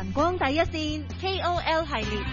晨光第一線 KOL 系列。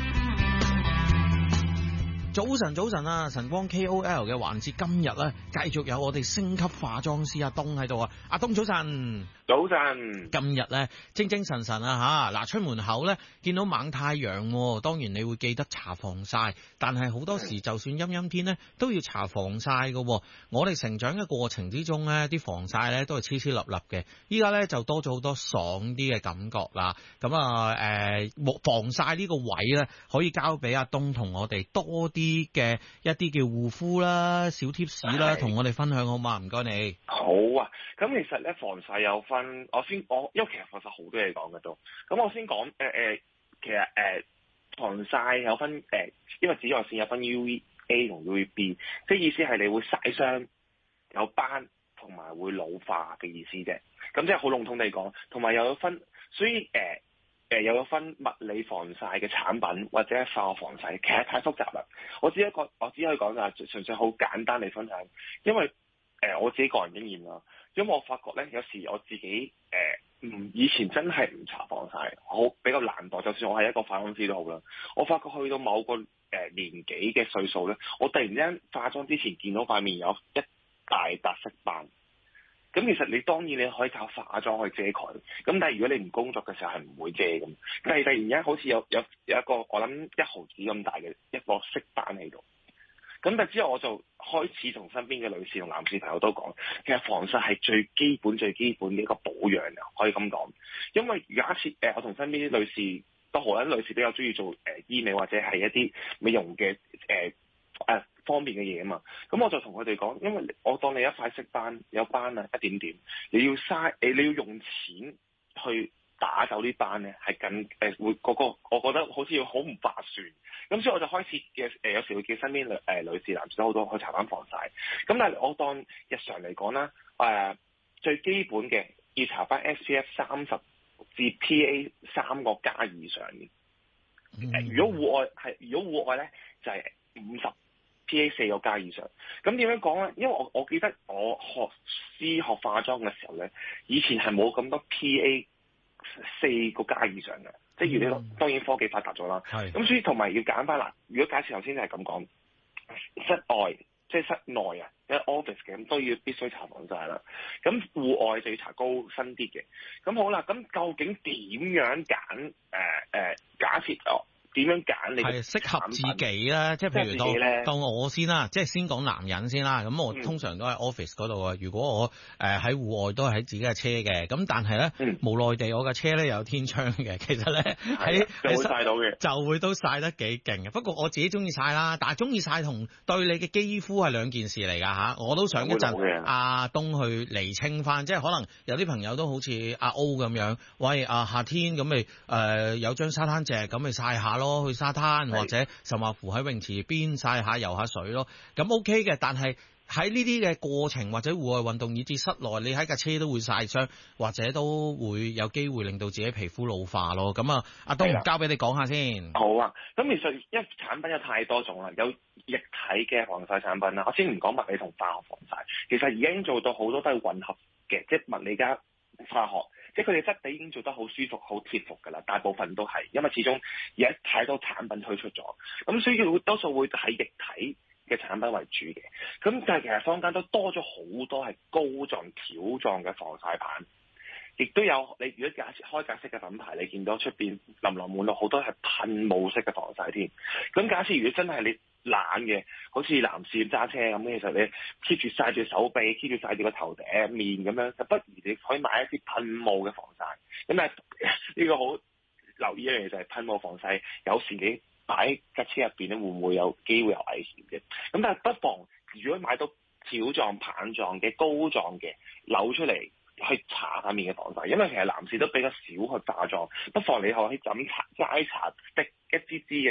早晨啊！晨光 KOL 嘅環節今日咧，繼續有我哋星級化妝師阿東喺度啊！阿東早晨， 早晨。 今日咧精精神神啊吓！嗱，出門口咧見到猛太陽，當然你會記得搽防曬，但係好多時就算陰陰天咧都要搽防曬㗎。我哋成長嘅過程之中咧，啲防曬咧都係黐黐立立嘅，依家咧就多咗好多爽啲嘅感覺啦。咁防曬呢個位咧可以交俾阿東同我哋多啲嘅一啲叫護膚啦、小貼士啦，同我哋分享好嗎？唔該你。 好啊，咁其實咧防曬有分，因為其實防曬好多嘢講嘅都，咁我先講其實防曬有分因為紫外線有分 UVA 同 UVB， 即係意思係你會曬傷、有斑同埋會老化嘅意思啫。咁即係好籠統地講，同埋又有分，所以又有分物理防曬嘅產品或者化學防曬，其實太複雜啦。我只可以講就係純粹好簡單地分享，因為我自己個人經驗啦。因為我發覺咧，有時我自己以前真係唔搽防曬，比較懶惰。就算我係一個化妝師都好啦，我發覺去到某個年紀嘅歲數咧，我突然之間化妝之前見到塊面有一大笪色斑。咁其實你當然你可以靠化妝去遮佢，咁但係如果你唔工作嘅時候係唔會遮咁。但係突然間好似有一個我諗1毫子咁大嘅一個色斑喺度。咁但之後我就開始同身邊嘅女士同男士朋友都講，其實防曬係最基本嘅一個保養啊，可以咁講。因為假設我同身邊啲女士都好啦，女士比較中意做醫美或者係一啲美容嘅方面嘅嘢啊嘛，咁我就同佢哋講，因為我當你一塊色斑有斑啊一點點，你要用錢去打走啲斑咧，係會我覺得好似好唔划算，咁所以我就開始有時會叫身邊女士男士都好多去搽翻防曬，咁但係我當日常嚟講啦，最基本嘅要搽翻 SPF 30至 PA 3個加以上嘅，如果戶外咧就係50。PA 4個加以上，咁點樣講咧？因為我記得我學化妝嘅時候咧，以前係冇咁多 PA 4個加以上嘅，即係如果當然科技發達咗啦，咁所以同埋要揀翻啦。如果假設頭先係咁講，室外即係室內啊，一 office 嘅咁都要必須搽防曬啦。咁戶外就要搽高身啲嘅。咁好啦，咁究竟點樣揀？假設點樣揀你係適合自己啦，即係譬如當我先啦，即係先講男人先啦。咁我通常都喺 office 嗰度啊。如果我喺戶外都係喺自己嘅車嘅，咁但係咧無奈地我嘅車咧有天窗嘅，其實咧喺曬到嘅， 就會都曬得幾勁嘅。不過我自己中意曬啦，但係中意曬同對你嘅肌膚係兩件事嚟㗎嚇。我都想一陣阿東去釐清翻，即係可能有啲朋友都好似阿 O 咁樣，喂夏天咁咪有張沙灘席咁咪曬下咯。去沙灘或者甚或乎喺泳池邊曬下游下水咯，咁 OK 嘅。但係喺呢啲嘅過程或者戶外運動以至室內，你喺架車都會曬傷，或者都會有機會令到自己皮膚老化咯。咁啊，阿東交俾你講下先。 好啊，咁其實產品有太多種啦，有液體嘅防曬產品啦。我先唔講物理同化學防曬，其實而家已經做到好多都係混合嘅，即係物理加化學。即係佢哋質地已經做得好舒服、好貼服㗎啦，大部分都係，因為始終而家太多產品推出咗，咁所以多數會喺液體嘅產品為主嘅。咁但係其實坊間都多咗好多係膏狀、條狀嘅防曬棒，亦都有你如果假設開架式嘅品牌，你見到出邊琳琅滿目好多係噴霧式嘅防曬添。咁假設如果真係你懶嘅，好似男士揸車咁，其實你 keep 住曬住手臂 ，keep 住曬住個頭頂面咁樣，就不如你可以買一啲噴霧嘅防曬。咁但係呢個好留意一樣嘢就係噴霧防曬，有時你擺喺架車入邊咧，會唔會有機會有危險嘅？咁但係不妨如果買到條狀、棒狀嘅膏狀嘅扭出嚟去搽下面嘅防曬，因為其實男士都比較少去化妝，不妨你可以咁齋搽滴一支支嘅。